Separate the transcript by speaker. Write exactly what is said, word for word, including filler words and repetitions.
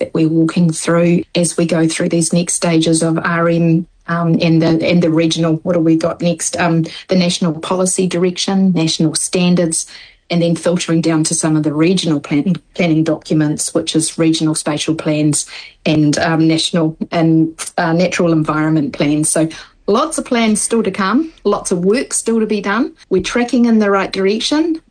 Speaker 1: that we're walking through as we go through these next stages of R M um, and the and the regional. What have we got next? Um, the national policy direction, national standards, and then filtering down to some of the regional planning planning documents, which is regional spatial plans and um, national and uh, natural environment plans. So lots of plans still to come, lots of work still to be done. We're tracking in the right direction.